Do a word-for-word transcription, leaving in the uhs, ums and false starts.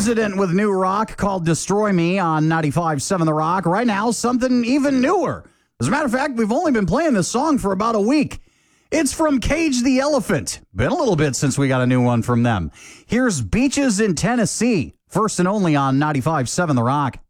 Resident with new rock called Destroy Me on ninety-five point seven The Rock. Right now, something even newer. As a matter of fact, we've only been playing this song for about a week. It's from Cage the Elephant. Been a little bit since we got a new one from them. Here's Beaches in Tennessee, first and only on ninety-five point seven The Rock.